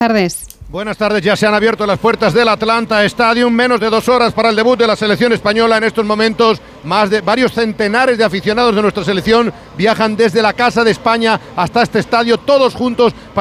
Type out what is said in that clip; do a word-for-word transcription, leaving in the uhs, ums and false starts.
Tardes. Buenas tardes, ya se han abierto las puertas del Atlanta Stadium, menos de dos horas para el debut de la selección española. En estos momentos, más de varios centenares de aficionados de nuestra selección viajan desde la Casa de España hasta este estadio, todos juntos para